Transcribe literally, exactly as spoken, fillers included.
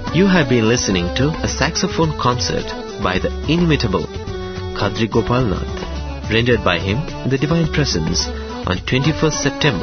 You have been listening to a saxophone concert by the inimitable Khadri Gopalnath, rendered by him in the Divine Presence on twenty-first September